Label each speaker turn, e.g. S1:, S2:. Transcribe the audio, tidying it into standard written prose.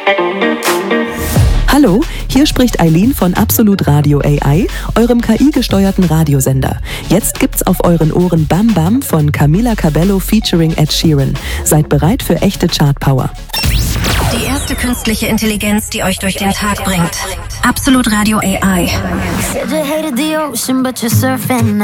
S1: Hallo, hier spricht Eileen von Absolut Radio AI, eurem KI-gesteuerten Radiosender. Jetzt gibt's auf euren Ohren Bam Bam von Camila Cabello featuring Ed Sheeran. Seid bereit für echte Chartpower.
S2: Die erste künstliche Intelligenz, die euch durch den Tag bringt. Absolut Radio AI.